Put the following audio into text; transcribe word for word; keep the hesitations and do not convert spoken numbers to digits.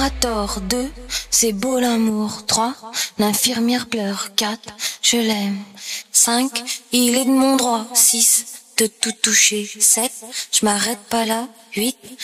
À tort, deux, c'est beau l'amour. Trois, l'infirmière pleure. Quatre, je l'aime. Cinq, il est de mon droit. Six, de tout toucher. Sept, je m'arrête pas là. Huit,